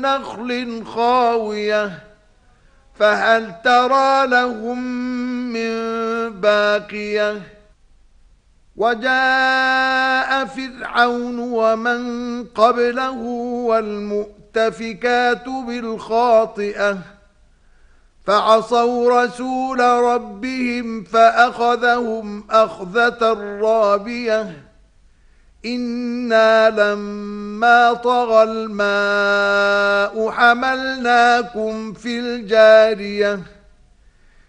نخل خاوية فهل ترى لهم من باقية وجاء فرعون ومن قبله والمؤتفكات بالخاطئة فعصوا رسول ربهم فأخذهم أخذة رابية إنا لما طغى الماء حملناكم في الجارية